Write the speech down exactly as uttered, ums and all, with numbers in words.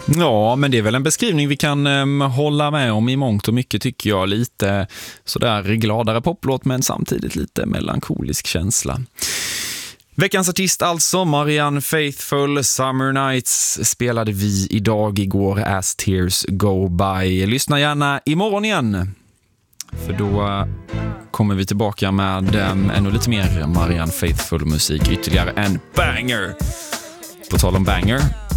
Ja, men det är väl en beskrivning vi kan um, hålla med om i mångt och mycket, tycker jag. Lite sådär gladare poplåt, men samtidigt lite melankolisk känsla. Veckans artist alltså, Marianne Faithfull. Summer Nights spelade vi idag, igår, As Tears Go By. Lyssna gärna imorgon igen, för då kommer vi tillbaka med um, ännu lite mer Marianne Faithfull musik, ytterligare en banger. På tal om banger,